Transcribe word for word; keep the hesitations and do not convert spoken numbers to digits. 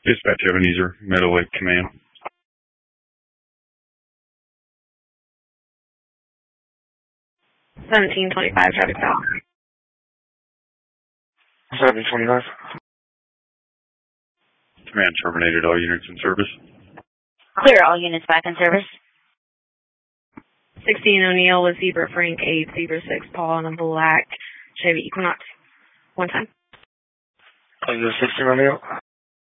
Dispatch Ebenezer, Meadow Lake Command. seventeen twenty-five, traffic stop. seventeen twenty-five. Command terminated, all units in service. Clear all units back in service. sixteen O'Neill with Zebra Frank eight, Zebra six Paul on a black Chevy Equinox. One time. Are you sixteen O'Neill?